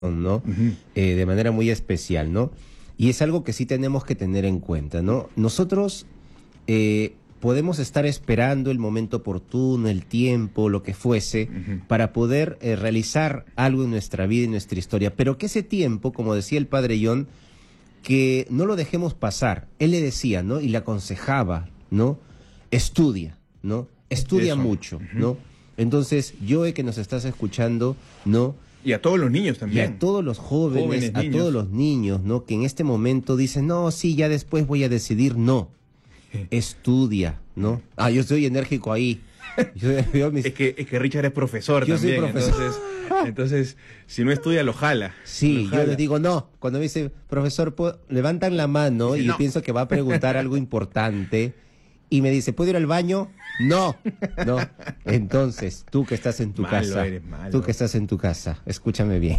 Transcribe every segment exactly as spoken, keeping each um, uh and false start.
¿no? Uh-huh. Eh, de manera muy especial, ¿no? Y es algo que sí tenemos que tener en cuenta, ¿no? Nosotros eh, podemos estar esperando el momento oportuno, el tiempo, lo que fuese, uh-huh. para poder eh, realizar algo en nuestra vida y nuestra historia, pero que ese tiempo, como decía el padre John, que no lo dejemos pasar. Él le decía, ¿no? Y le aconsejaba, ¿no? Estudia, ¿no? Estudia Eso. mucho, uh-huh. ¿no? Entonces, Joe, que nos estás escuchando, ¿no? Y a todos los niños también. Y a todos los jóvenes, jóvenes a niños. todos los niños, ¿no? Que en este momento dicen, no, sí, ya después voy a decidir. No, estudia, ¿no? Ah, yo soy enérgico ahí. Yo, yo mis... es, que, es que Richard es profesor yo también. Soy profesor. Entonces, entonces, si no estudia, lo jala. Sí, lo jala. Yo les digo, no. Cuando me dice, profesor, levantan la mano sí, y no. yo pienso que va a preguntar algo importante. Y me dice, ¿puedo ir al baño? No, no. Entonces, tú que estás en tu malo casa, eres, malo. tú que estás en tu casa, escúchame bien.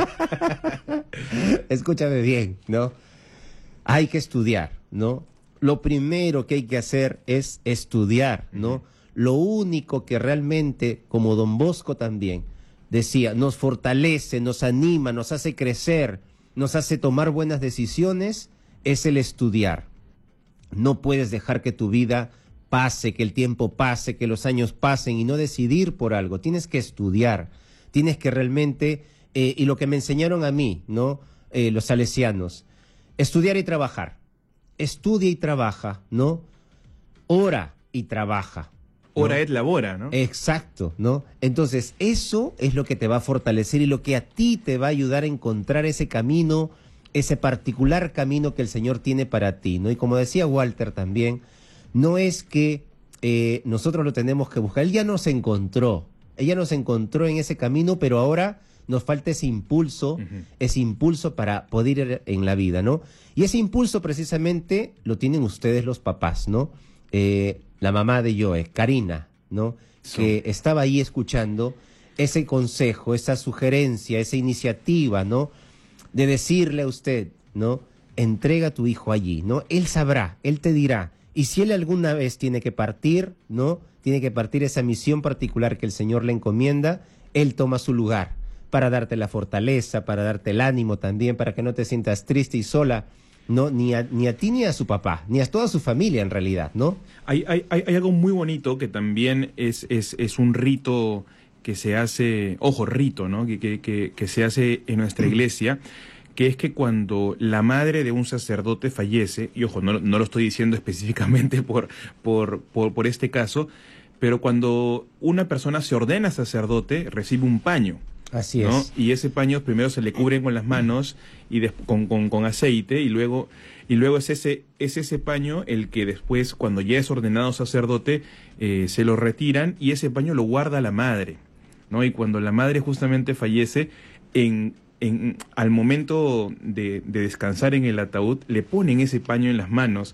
Escúchame bien, ¿no? Hay que estudiar, ¿no? Lo primero que hay que hacer es estudiar, ¿no? Uh-huh. Lo único que realmente, como Don Bosco también decía, nos fortalece, nos anima, nos hace crecer, nos hace tomar buenas decisiones, es el estudiar. No puedes dejar que tu vida pase, que el tiempo pase, que los años pasen y no decidir por algo. Tienes que estudiar, tienes que realmente, eh, y lo que me enseñaron a mí, ¿no? Eh, los salesianos, estudiar y trabajar. Estudia y trabaja, ¿no? Ora y trabaja. ¿no? Ora et labora, ¿no? Exacto, ¿no? Entonces, eso es lo que te va a fortalecer y lo que a ti te va a ayudar a encontrar ese camino, ese particular camino que el Señor tiene para ti, ¿no? Y como decía Walter también, no es que eh, nosotros lo tenemos que buscar. Él ya nos encontró, ella nos encontró en ese camino, pero ahora nos falta ese impulso, uh-huh. ese impulso para poder ir en la vida, ¿no? Y ese impulso precisamente lo tienen ustedes los papás, ¿no? Eh, la mamá de Joe, Karina, ¿no? Sí. Que estaba ahí escuchando ese consejo, esa sugerencia, esa iniciativa, ¿no? De decirle a usted, ¿no? Entrega a tu hijo allí, ¿no? Él sabrá, él te dirá. Y si él alguna vez tiene que partir, ¿no? Tiene que partir esa misión particular que el Señor le encomienda, él toma su lugar para darte la fortaleza, para darte el ánimo también, para que no te sientas triste y sola, ¿no? Ni a, ni a ti ni a su papá, ni a toda su familia en realidad, ¿no? Hay, hay, hay algo muy bonito que también es, es, es un rito que se hace, ojo, rito, ¿no? Que, que, que, que se hace en nuestra iglesia, que es que cuando la madre de un sacerdote fallece, y ojo, no, no lo estoy diciendo específicamente por, por, por, por este caso, pero cuando una persona se ordena sacerdote, recibe un paño. Así ¿no? es. Y ese paño primero se le cubre con las manos y de, con, con, con aceite y luego, y luego es, ese, es ese paño el que después, cuando ya es ordenado sacerdote, eh, se lo retiran y ese paño lo guarda la madre, ¿no? Y cuando la madre justamente fallece, en, en, al momento de, de descansar en el ataúd, le ponen ese paño en las manos.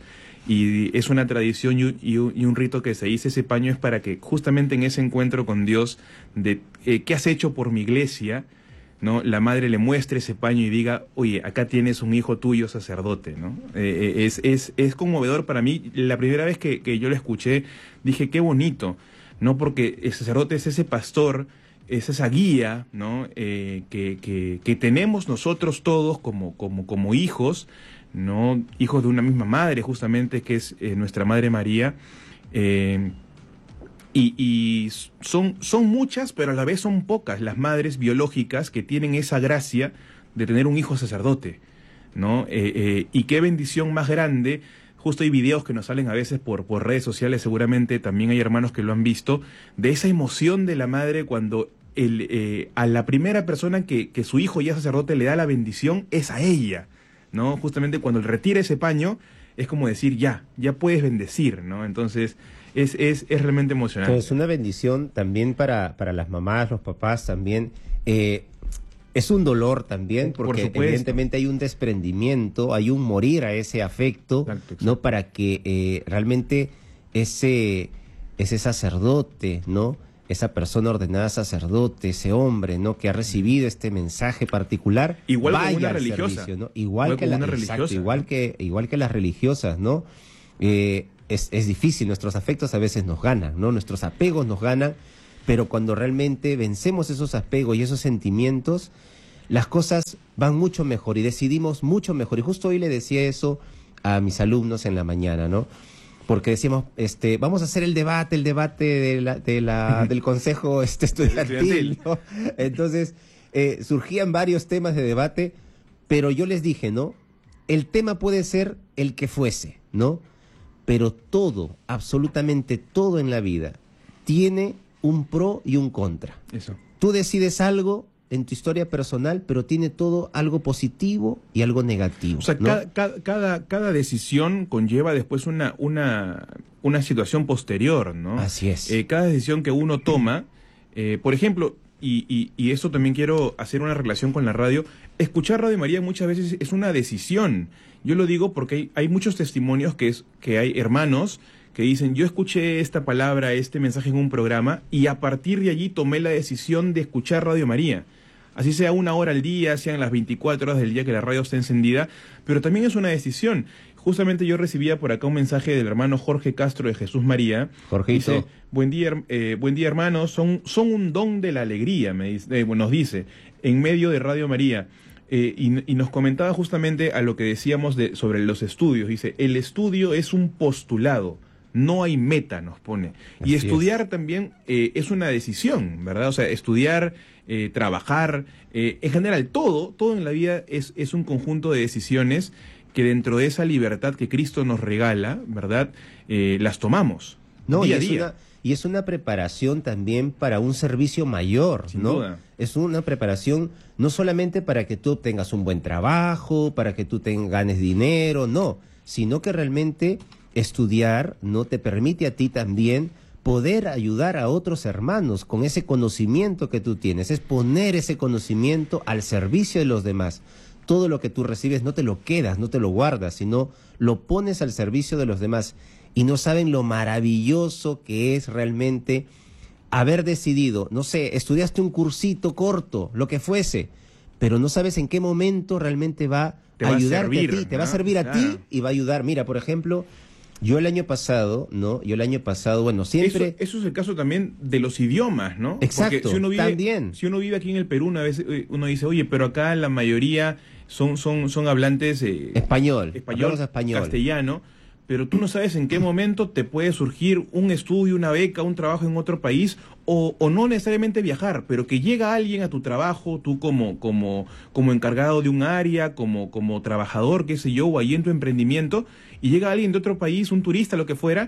Y es una tradición y un, y, un, y un rito que se dice, ese paño es para que justamente en ese encuentro con Dios, de eh, ¿qué has hecho por mi iglesia?, ¿no? La madre le muestre ese paño y diga, oye, acá tienes un hijo tuyo sacerdote, ¿no? Eh, es, es, es conmovedor para mí. La primera vez que, que yo lo escuché, dije, qué bonito, ¿no? Porque el sacerdote es ese pastor, es esa guía, ¿no? Eh, que, que, que tenemos nosotros todos como, como, como hijos, ¿no? Hijos de una misma madre, justamente, que es eh, nuestra Madre María, eh, y, y son, son muchas, pero a la vez son pocas las madres biológicas que tienen esa gracia de tener un hijo sacerdote, ¿no? Eh, eh, y qué bendición más grande. Justo hay videos que nos salen a veces por, por redes sociales, seguramente también hay hermanos que lo han visto, de esa emoción de la madre cuando el, eh, a la primera persona que, que su hijo ya sacerdote le da la bendición es a ella, ¿no? Justamente cuando él retira ese paño, es como decir, ya, ya puedes bendecir, ¿no? Entonces, es, es, es realmente emocionante. Es una bendición también para, para las mamás, los papás también. Eh, es un dolor también, porque Por evidentemente hay un desprendimiento, hay un morir a ese afecto, exacto, exacto. ¿no? Para que eh, realmente ese, ese sacerdote, ¿no? Esa persona ordenada sacerdote, ese hombre, ¿no? Que ha recibido este mensaje particular, igual vaya como una al religiosa, servicio, ¿no? Igual, igual que la, una exacto, religiosa, igual ¿no? que igual que las religiosas, ¿no? Eh, es, es difícil, nuestros afectos a veces nos ganan, ¿no? Nuestros apegos nos ganan, pero cuando realmente vencemos esos apegos y esos sentimientos, las cosas van mucho mejor y decidimos mucho mejor. Y justo hoy le decía eso a mis alumnos en la mañana, ¿no? Porque decíamos, este, vamos a hacer el debate, el debate de la, de la, del consejo este, estudiantil, ¿no? Entonces, eh, surgían varios temas de debate, pero yo les dije, ¿no? El tema puede ser el que fuese, ¿no? Pero todo, absolutamente todo en la vida, tiene un pro y un contra. Eso. Tú decides algo en tu historia personal, pero tiene todo algo positivo y algo negativo. O sea, ¿no? cada, cada, cada, cada decisión conlleva después una, una, una situación posterior, ¿no? Así es. Eh, cada decisión que uno toma, eh, por ejemplo, y, y, y eso también quiero hacer una relación con la radio, escuchar Radio María muchas veces es una decisión. Yo lo digo porque hay, hay muchos testimonios que, es, que hay hermanos que dicen, yo escuché esta palabra, este mensaje en un programa, y a partir de allí tomé la decisión de escuchar Radio María. Así sea una hora al día, sean las veinticuatro horas del día que la radio esté encendida, pero también es una decisión. Justamente yo recibía por acá un mensaje del hermano Jorge Castro de Jesús María. Jorgito. Dice, buen día, eh, buen día hermanos, son, son un don de la alegría, me dice, eh, nos dice, en medio de Radio María. Eh, y, y nos comentaba justamente a lo que decíamos de, sobre los estudios. Dice, el estudio es un postulado. No hay meta, nos pone. Y Así estudiar es. también eh, es una decisión, ¿verdad? O sea, estudiar, eh, trabajar, eh, en general, todo, todo en la vida es, es un conjunto de decisiones que dentro de esa libertad que Cristo nos regala, ¿verdad? Eh, las tomamos No, día y a es día. una, y es una preparación también para un servicio mayor, Sin ¿no? duda. Es una preparación no solamente para que tú obtengas un buen trabajo, para que tú te ganes dinero, no, sino que realmente estudiar no te permite a ti también poder ayudar a otros hermanos con ese conocimiento que tú tienes, es poner ese conocimiento al servicio de los demás. Todo lo que tú recibes no te lo quedas, no te lo guardas, sino lo pones al servicio de los demás. Y no saben lo maravilloso que es realmente haber decidido, no sé, estudiaste un cursito corto, lo que fuese, pero no sabes en qué momento realmente va Te a va a ayudarte servir, a ti, te va a ¿no? servir a Claro. ti y va a ayudar. Mira, por ejemplo, yo el año pasado, ¿no? Yo el año pasado, bueno, siempre... Eso, eso es el caso también de los idiomas, ¿no? Exacto, Porque si uno vive, también. Si uno vive aquí en el Perú, una vez eh, uno dice, oye, pero acá la mayoría son, son, son hablantes... Eh, Español, español, hablamos español. castellano, pero tú no sabes en qué momento te puede surgir un estudio, una beca, un trabajo en otro país, o, o no necesariamente viajar, pero que llega alguien a tu trabajo, tú como, como, como encargado de un área, como, como trabajador, qué sé yo, o ahí en tu emprendimiento, y llega alguien de otro país, un turista, lo que fuera,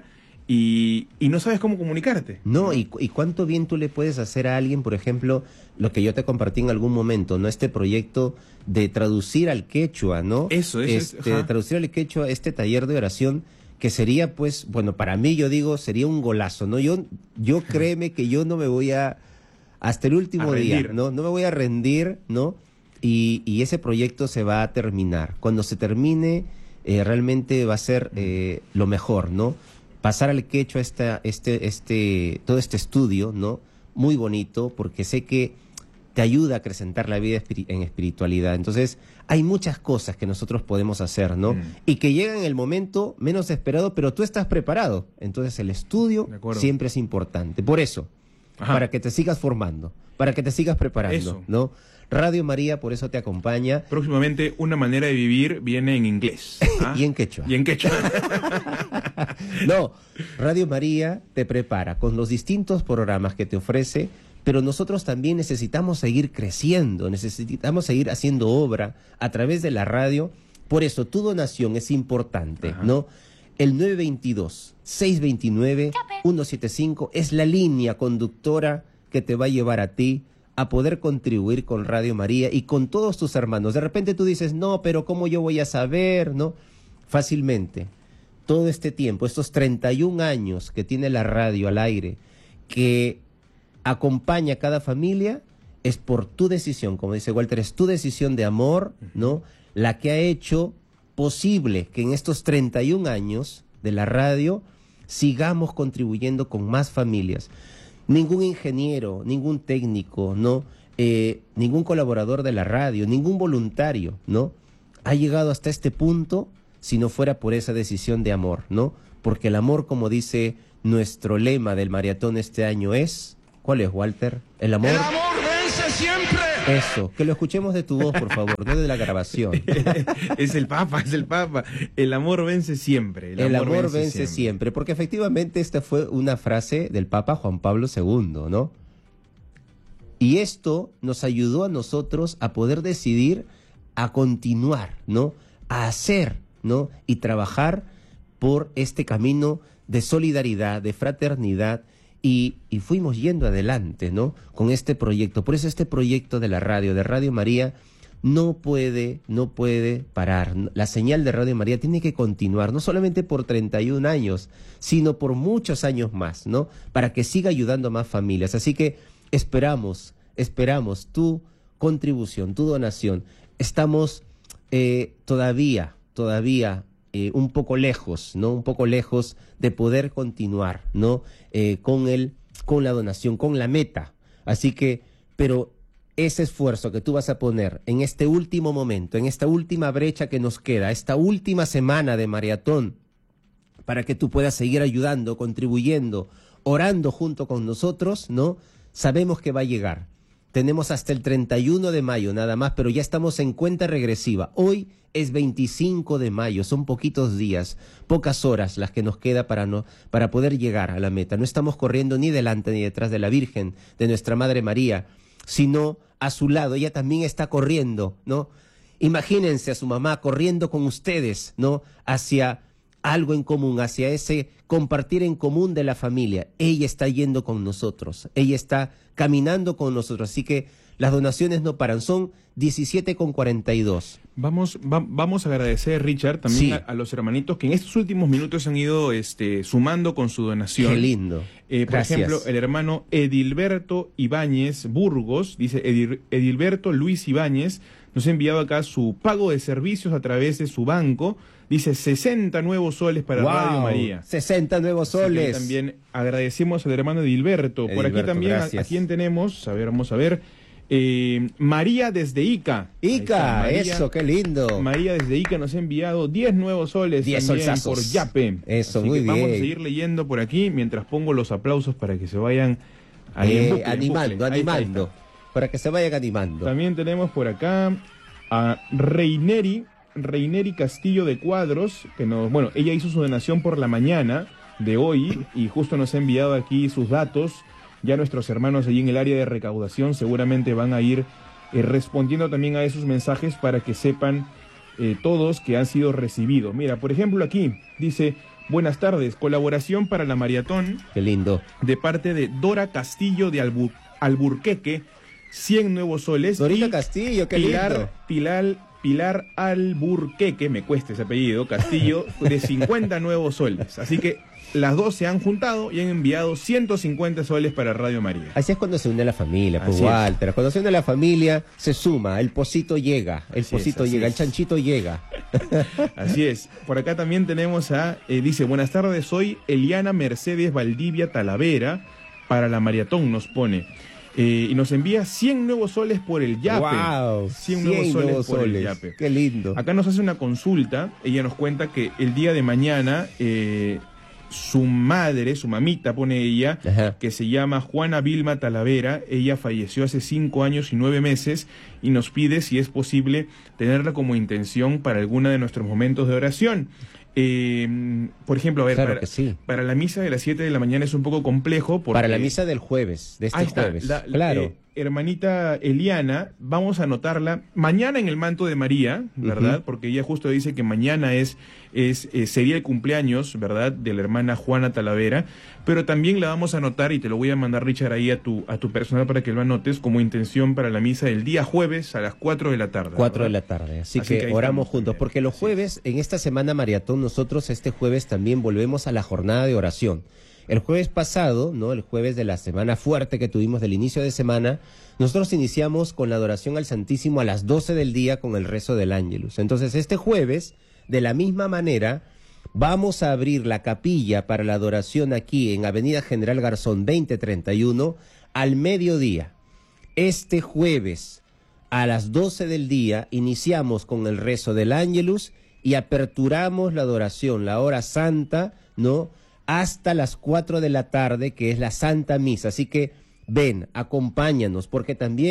y, y no sabes cómo comunicarte. No, y, cu- y cuánto bien tú le puedes hacer a alguien, por ejemplo, lo que yo te compartí en algún momento, ¿no? Este proyecto de traducir al quechua, ¿no? Eso, eso es, este, ajá. de traducir al quechua este taller de oración, que sería, pues, bueno, para mí, yo digo, sería un golazo, ¿no? Yo, yo créeme que yo no me voy a, hasta el último A día, rendir. ¿no? No me voy a rendir, ¿no? Y, y ese proyecto se va a terminar. Cuando se termine, eh, realmente va a ser eh, lo mejor, ¿no? Pasar al quechua esta, este, este, todo este estudio, ¿no? Muy bonito, porque sé que te ayuda a acrecentar la vida espiri- en espiritualidad. Entonces, hay muchas cosas que nosotros podemos hacer, ¿no? Mm. Y que llegan en el momento menos esperado, pero tú estás preparado. Entonces, el estudio De acuerdo. siempre es importante. Por eso, Ajá. para que te sigas formando, para que te sigas preparando, Eso. ¿no? Radio María, por eso te acompaña. Próximamente, una manera de vivir viene en inglés. ¿ah? Y en quechua. Y en quechua. No, Radio María te prepara con los distintos programas que te ofrece, pero nosotros también necesitamos seguir creciendo, necesitamos seguir haciendo obra a través de la radio. Por eso tu donación es importante, Ajá. ¿no? El nueve veintidós, seiscientos veintinueve, ciento setenta y cinco es la línea conductora que te va a llevar a ti a poder contribuir con Radio María y con todos tus hermanos. De repente tú dices, no, pero ¿cómo yo voy a saber? ¿No? Fácilmente. Todo este tiempo, estos treinta y un años que tiene la radio al aire, que acompaña a cada familia, es por tu decisión, como dice Walter, es tu decisión de amor, ¿no? La que ha hecho posible que en estos treinta y un años de la radio sigamos contribuyendo con más familias. Ningún ingeniero, ningún técnico, ¿no? Eh, ningún colaborador de la radio, ningún voluntario, ¿no? Ha llegado hasta este punto si no fuera por esa decisión de amor, ¿no? Porque el amor, como dice nuestro lema del maratón este año es, ¿cuál es, Walter? El amor... El amor vence siempre. Eso, que lo escuchemos de tu voz, por favor, no de la grabación. Es el Papa, es el Papa. El amor vence siempre. El, el amor, amor vence, vence siempre. siempre, porque efectivamente esta fue una frase del Papa Juan Pablo segundo, ¿no? Y esto nos ayudó a nosotros a poder decidir a continuar, ¿no? A hacer, ¿no? Y trabajar por este camino de solidaridad, de fraternidad, y, y fuimos yendo adelante, ¿no? Con este proyecto. Por eso este proyecto de la radio, de Radio María, no puede, no puede parar. La señal de Radio María tiene que continuar, no solamente por treinta y un años, sino por muchos años más, ¿no? Para que siga ayudando a más familias. Así que esperamos, esperamos tu contribución, tu donación. Estamos eh, todavía, todavía eh, un poco lejos, ¿no? Un poco lejos de poder continuar, ¿no? Eh, con el, con la donación, con la meta. Así que, pero ese esfuerzo que tú vas a poner en este último momento, en esta última brecha que nos queda, esta última semana de maratón, para que tú puedas seguir ayudando, contribuyendo, orando junto con nosotros, ¿no? Sabemos que va a llegar. Tenemos hasta el treinta y uno de mayo nada más, pero ya estamos en cuenta regresiva. Hoy es veinticinco de mayo, son poquitos días, pocas horas las que nos queda para, no, para poder llegar a la meta. No estamos corriendo ni delante ni detrás de la Virgen, de nuestra Madre María, sino a su lado. Ella también está corriendo, ¿no? Imagínense a su mamá corriendo con ustedes, ¿no? Hacia algo en común, hacia ese compartir en común de la familia. Ella está yendo con nosotros, ella está caminando con nosotros, así que las donaciones no paran, son diecisiete con cuarenta y dos. Vamos, va, vamos a agradecer, Richard, también sí. a, a los hermanitos que en estos últimos minutos han ido este, sumando con su donación. Qué lindo. Eh, por Gracias. ejemplo, el hermano Edilberto Ibáñez Burgos, dice Edil, Edilberto Luis Ibáñez, nos ha enviado acá su pago de servicios a través de su banco. Dice sesenta nuevos soles para wow, Radio María. sesenta nuevos soles. También agradecemos al hermano Edilberto. Por aquí también, a, a quién tenemos, a ver, vamos a ver. Eh, María desde Ica. Ica, María, eso, qué lindo. María desde Ica nos ha enviado diez nuevos soles diez también solsazos. por Yape. Eso, Así muy que bien. Vamos a seguir leyendo por aquí mientras pongo los aplausos para que se vayan ahí eh, en bucle, animando, en bucle. animando. Ahí está. Para que se vayan animando. También tenemos por acá a Reineri. Reineri Castillo de Cuadros, que nos, bueno, ella hizo su donación por la mañana de hoy y justo nos ha enviado aquí sus datos. Ya nuestros hermanos allí en el área de recaudación seguramente van a ir eh, respondiendo también a esos mensajes para que sepan eh, todos que han sido recibidos. Mira, por ejemplo aquí dice, buenas tardes, colaboración para la maratón. Qué lindo. De parte de Dora Castillo de Albu Alburqueque, cien nuevos soles. Dorita Castillo, qué Pilar, lindo. Pilar, Pilar Alburqueque, me cuesta ese apellido, Castillo, de cincuenta nuevos soles. Así que las dos se han juntado y han enviado ciento cincuenta soles para Radio María. Así es cuando se une la familia, pues Así Walter. Es. Cuando se une la familia, se suma, el pocito llega, el así pocito es, llega, es. el chanchito llega. Así es. Por acá también tenemos a, eh, dice, buenas tardes, soy Eliana Mercedes Valdivia Talavera, para la maratón nos pone. Eh, y nos envía cien nuevos soles por el Yape. Wow, cien nuevos soles nuevos por soles. el Yape. Qué lindo. Acá nos hace una consulta. Ella nos cuenta que el día de mañana eh, su madre, su mamita, pone ella, Ajá. que se llama Juana Vilma Talavera. Ella falleció hace cinco años y nueve meses y nos pide si es posible tenerla como intención para alguna de nuestros momentos de oración. Eh, por ejemplo, a ver, Claro para, que sí. para la misa de las siete de la mañana es un poco complejo. Porque, Para la misa del jueves, de este ahí está, jueves. la- la- claro. eh, hermanita Eliana, vamos a anotarla mañana en el manto de María, ¿verdad? Ujú. Porque ella justo dice que mañana es, es eh, sería el cumpleaños, ¿verdad? De la hermana Juana Talavera, pero también la vamos a anotar y te lo voy a mandar, Richard, ahí a tu, a tu personal para que lo anotes como intención para la misa del día jueves a las cuatro de la tarde. Cuatro de ¿verdad? la tarde, así, Así que, que ahí oramos estamos juntos, también. porque los Así jueves, en esta semana maratón, nosotros este jueves también volvemos a la jornada de oración. El jueves pasado, ¿no? El jueves de la semana fuerte que tuvimos del inicio de semana, nosotros iniciamos con la adoración al Santísimo a las doce del día con el rezo del Ángelus. Entonces, este jueves, de la misma manera, vamos a abrir la capilla para la adoración aquí en Avenida General Garzón veinte treinta y uno al mediodía. Este jueves, a las doce del día, iniciamos con el rezo del Ángelus y aperturamos la adoración, la hora santa, ¿no? Hasta las cuatro de la tarde, que es la Santa Misa. Así que ven, acompáñanos, porque también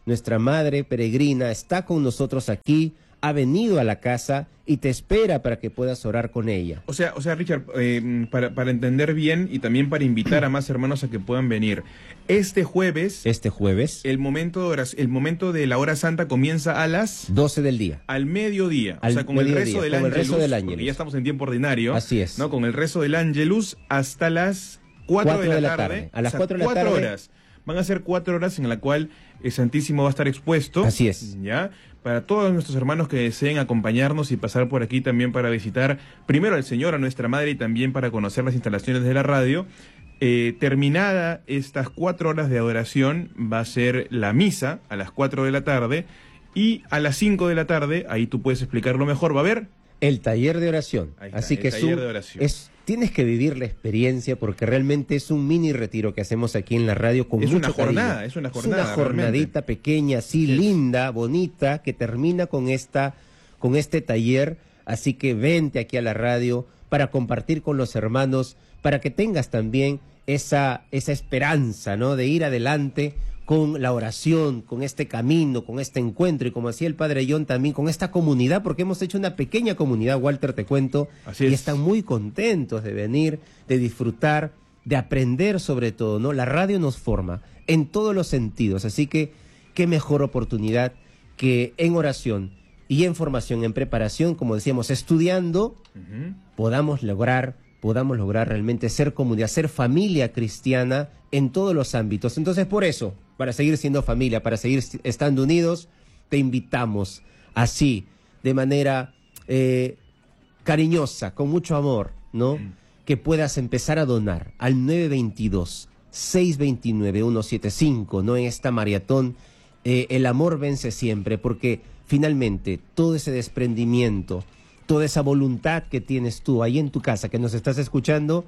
nuestra madre peregrina, está con nosotros aquí, ha venido a la casa y te espera para que puedas orar con ella. O sea, o sea, Richard, eh, para, para entender bien y también para invitar a más hermanos a que puedan venir, este jueves, Este jueves, el momento de horas- el momento de la hora santa comienza a las doce del día. al mediodía, Al o sea, con mediodía, el rezo del con el rezo Ángelus, del porque Ángelus. ya estamos en tiempo ordinario. Así es. ¿No? Con el rezo del Ángelus hasta las cuatro de la tarde. A las O sea, cuatro de la cuatro tarde. horas. Van a ser cuatro horas en la cual el Santísimo va a estar expuesto. Así es. ¿Ya? Para todos nuestros hermanos que deseen acompañarnos y pasar por aquí también para visitar primero al Señor, a nuestra Madre y también para conocer las instalaciones de la radio. Eh, terminada estas cuatro horas de adoración, va a ser la misa a las cuatro de la tarde y a las cinco de la tarde, ahí tú puedes explicarlo mejor, va a haber El taller de oración. Ahí está, Así el que es taller un- de oración. es, tienes que vivir la experiencia porque realmente es un mini retiro que hacemos aquí en la radio con Es mucho una jornada, cariño. es una jornada, Es una jornadita realmente. pequeña, así Así es. linda, bonita, que termina con esta, con este taller. Así que vente aquí a la radio para compartir con los hermanos, para que tengas también esa, esa esperanza, ¿no? De ir adelante con la oración, con este camino, con este encuentro y como decía el Padre John también con esta comunidad, porque hemos hecho una pequeña comunidad, Walter, te cuento, Así y es. están muy contentos de venir, de disfrutar, de aprender sobre todo, ¿no? La radio nos forma en todos los sentidos, así que qué mejor oportunidad que en oración y en formación, en preparación, como decíamos, estudiando, Ujú. podamos lograr, podamos lograr realmente ser comunidad, ser familia cristiana en todos los ámbitos. Entonces, por eso, para seguir siendo familia, para seguir si- estando unidos, te invitamos así, de manera eh, cariñosa, con mucho amor, ¿no? Que puedas empezar a donar al nueve veintidós, seiscientos veintinueve, ciento setenta y cinco, ¿no? En esta maratón, eh, el amor vence siempre, porque finalmente todo ese desprendimiento, toda esa voluntad que tienes tú ahí en tu casa, que nos estás escuchando,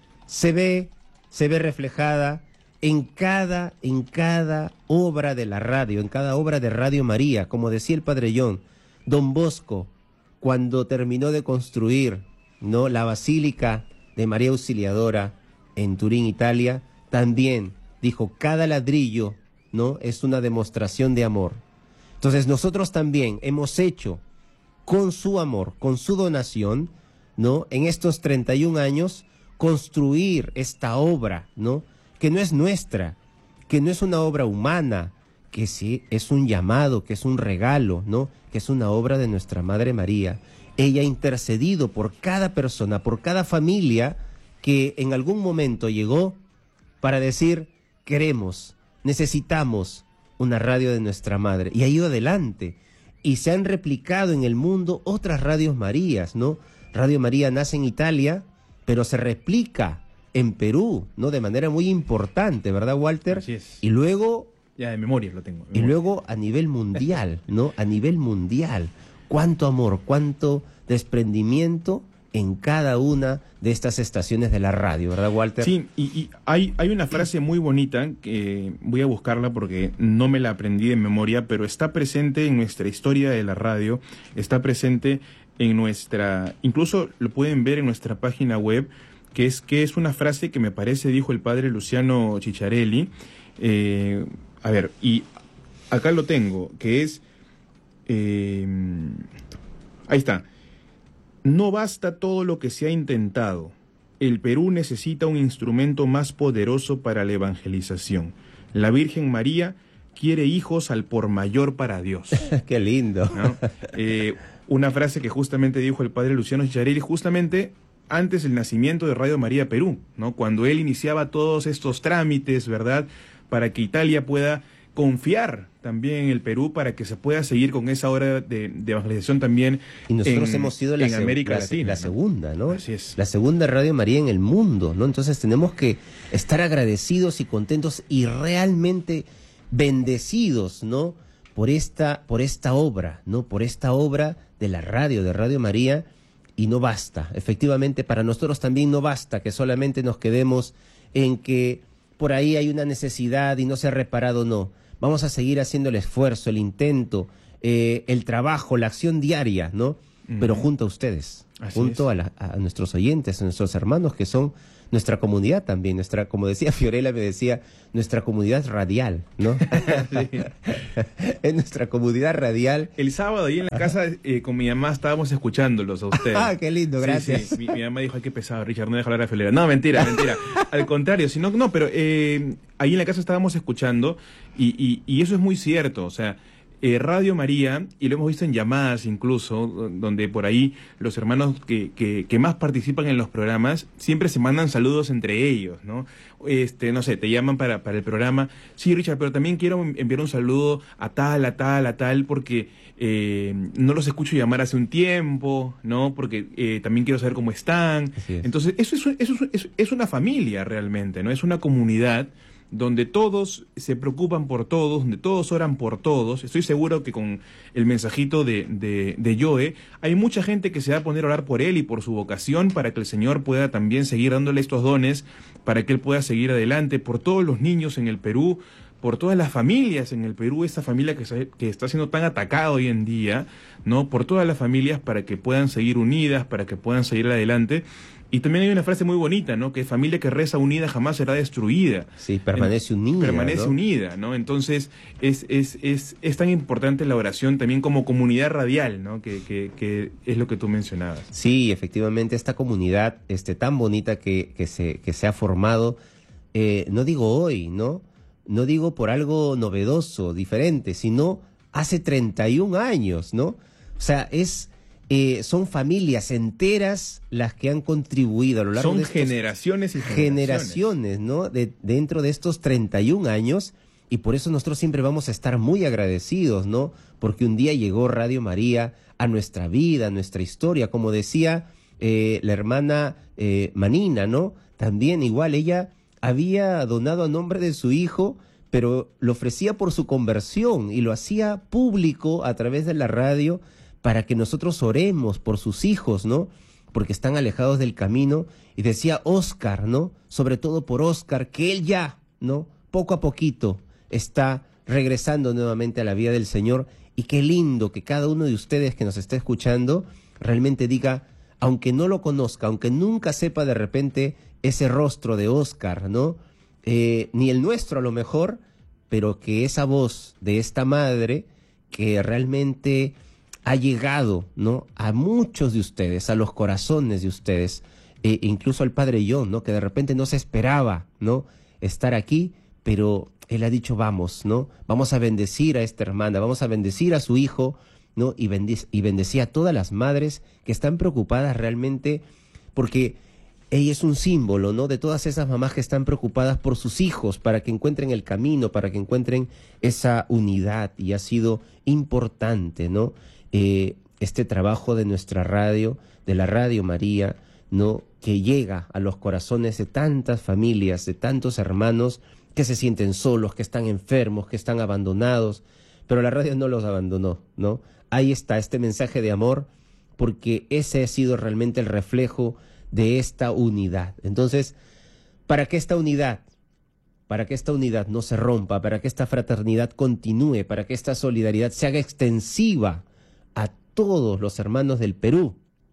se ve, se ve reflejada en cada, en cada obra de la radio, en cada obra de Radio María, como decía el Padre John, Don Bosco, cuando terminó de construir, ¿no? La Basílica de María Auxiliadora en Turín, Italia, también dijo, cada ladrillo, ¿no? Es una demostración de amor. Entonces nosotros también hemos hecho con su amor, con su donación, ¿no? En estos treinta y un años, construir esta obra, ¿no? Que no es nuestra, que no es una obra humana, que sí es un llamado, que es un regalo, ¿no? Que es una obra de nuestra Madre María. Ella ha intercedido por cada persona, por cada familia que en algún momento llegó para decir, queremos, necesitamos una radio de nuestra Madre. Y ha ido adelante. Y se han replicado en el mundo otras radios Marías, ¿no? Radio María nace en Italia, pero se replica en Perú, ¿no? De manera muy importante, ¿verdad, Walter? Así es. Y luego, Ya de memoria lo tengo. de y memoria. luego a nivel mundial, ¿no? A nivel mundial. Cuánto amor, cuánto desprendimiento en cada una de estas estaciones de la radio, ¿verdad, Walter? Sí, y, y hay, hay una frase muy bonita que voy a buscarla porque no me la aprendí de memoria, pero está presente en nuestra historia de la radio, está presente en nuestra, incluso lo pueden ver en nuestra página web, que es que es una frase que me parece dijo el padre Luciano Chicharelli. Eh, a ver, y acá lo tengo, que es, eh, ahí está. No basta todo lo que se ha intentado. El Perú necesita un instrumento más poderoso para la evangelización. La Virgen María quiere hijos al por mayor para Dios. Qué lindo. ¿No? Eh, una frase que justamente dijo el padre Luciano Chicharelli justamente antes del nacimiento de Radio María Perú, ¿no? Cuando él iniciaba todos estos trámites, ¿verdad? Para que Italia pueda confiar también en el Perú para que se pueda seguir con esa obra de, de evangelización también Y nosotros en, hemos sido la, en seg- América la, Latina. la ¿no? segunda, ¿no? Así es. La segunda Radio María en el mundo, ¿no? Entonces tenemos que estar agradecidos y contentos y realmente bendecidos, ¿no? Por esta, por esta obra, ¿no? Por esta obra de la radio, de Radio María, y no basta. Efectivamente, para nosotros también no basta que solamente nos quedemos en que por ahí hay una necesidad y no se ha reparado, no. Vamos a seguir haciendo el esfuerzo, el intento, eh, el trabajo, la acción diaria, ¿no? Pero junto a ustedes. Así junto es. a, la, a nuestros oyentes, a nuestros hermanos que son nuestra comunidad también, nuestra, como decía Fiorella, me decía, nuestra comunidad radial, ¿no? Sí. Es nuestra comunidad radial. El sábado ahí en la casa eh, con mi mamá estábamos escuchándolos a ustedes. Ah, qué lindo, gracias. Sí, sí. Mi, mi mamá dijo, ay, qué pesado, Richard, no deja hablar a Fiorella. No, mentira, mentira. Al contrario, sino, no, pero eh, ahí en la casa estábamos escuchando y, y, y eso es muy cierto, o sea, Eh, Radio María, y lo hemos visto en llamadas incluso, donde por ahí los hermanos que, que, que más participan en los programas siempre se mandan saludos entre ellos, ¿no? Este, no sé, te llaman para, para el programa, sí, Richard, pero también quiero enviar un saludo a tal, a tal, a tal, porque eh, no los escucho llamar hace un tiempo, ¿no? Porque eh, también quiero saber cómo están. Entonces, eso es, eso es, es una familia realmente, ¿no? Es una comunidad donde todos se preocupan por todos, donde todos oran por todos. Estoy seguro que con el mensajito de, de, de Joe, hay mucha gente que se va a poner a orar por él y por su vocación para que el Señor pueda también seguir dándole estos dones, para que él pueda seguir adelante, por todos los niños en el Perú, por todas las familias en el Perú, esa familia que, se, que está siendo tan atacada hoy en día, ¿no? Por todas las familias para que puedan seguir unidas, para que puedan seguir adelante. Y también hay una frase muy bonita, ¿no? Que familia que reza unida jamás será destruida. Sí, permanece en, unida. Permanece ¿no? unida, ¿no? Entonces, es, es, es, es tan importante la oración también como comunidad radial, ¿no? Que, que, que es lo que tú mencionabas. Sí, efectivamente, esta comunidad este, tan bonita que, que, se, que se ha formado, eh, no digo hoy, ¿no? No digo por algo novedoso, diferente, sino hace treinta y un años, ¿no? O sea, es... Eh, son familias enteras las que han contribuido a lo largo son de estos generaciones y generaciones, generaciones, ¿no? De, dentro de estos treinta y un años, y por eso nosotros siempre vamos a estar muy agradecidos, ¿no? Porque un día llegó Radio María a nuestra vida, a nuestra historia, como decía eh, la hermana eh, Manina, ¿no? También igual ella había donado a nombre de su hijo, pero lo ofrecía por su conversión y lo hacía público a través de la radio, para que nosotros oremos por sus hijos, ¿no? Porque están alejados del camino. Y decía Oscar, ¿no? Sobre todo por Oscar, que él ya, ¿no? Poco a poquito está regresando nuevamente a la vida del Señor. Y qué lindo que cada uno de ustedes que nos está escuchando realmente diga, aunque no lo conozca, aunque nunca sepa de repente ese rostro de Oscar, ¿no? Eh, ni el nuestro a lo mejor, pero que esa voz de esta madre que realmente ha llegado, ¿no? A muchos de ustedes, a los corazones de ustedes, e incluso al padre John, ¿no? Que de repente no se esperaba, ¿no? Estar aquí, pero él ha dicho, vamos, ¿no? Vamos a bendecir a esta hermana, vamos a bendecir a su hijo, ¿no? Y, bendic y bendecir a todas las madres que están preocupadas realmente, porque ella es un símbolo, ¿no? De todas esas mamás que están preocupadas por sus hijos, para que encuentren el camino, para que encuentren esa unidad, y ha sido importante, ¿no? Eh, este trabajo de nuestra radio, de la Radio María, ¿no? Que llega a los corazones de tantas familias, de tantos hermanos que se sienten solos, que están enfermos, que están abandonados, pero la radio no los abandonó, ¿no? Ahí está este mensaje de amor, porque ese ha sido realmente el reflejo de esta unidad. Entonces, para que esta unidad, para que esta unidad no se rompa, para que esta fraternidad continúe, para que esta solidaridad se haga extensiva a todos los hermanos del Perú,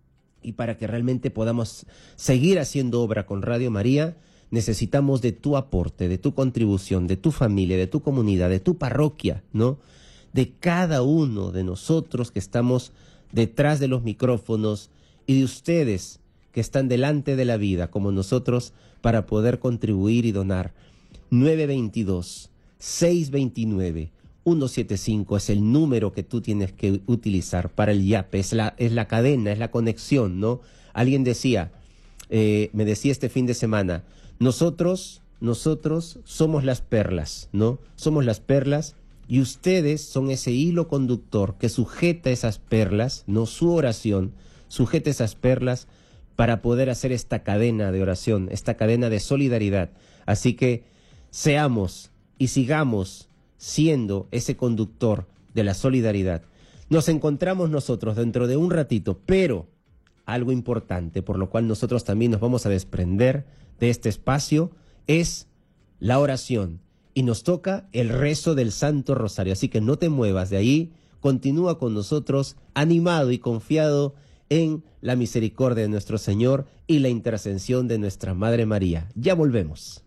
y para que realmente podamos seguir haciendo obra con Radio María, necesitamos de tu aporte, de tu contribución, de tu familia, de tu comunidad, de tu parroquia, ¿no? De cada uno de nosotros que estamos detrás de los micrófonos, y de ustedes que están delante de la vida, como nosotros, para poder contribuir y donar. nueve dos dos, seis dos nueve, uno siete cinco es el número que tú tienes que utilizar para el yape, es la, es la cadena, es la conexión, ¿no? Alguien decía, eh, me decía este fin de semana, nosotros, nosotros somos las perlas, ¿no? Somos las perlas, y ustedes son ese hilo conductor que sujeta esas perlas, ¿no? Su oración sujeta esas perlas para poder hacer esta cadena de oración, esta cadena de solidaridad. Así que seamos y sigamos siendo ese conductor de la solidaridad. Nos encontramos nosotros dentro de un ratito, pero algo importante, por lo cual nosotros también nos vamos a desprender de este espacio, es la oración. Y nos toca el rezo del Santo Rosario. Así que no te muevas de ahí, continúa con nosotros, animado y confiado en la misericordia de nuestro Señor y la intercesión de nuestra Madre María. Ya volvemos.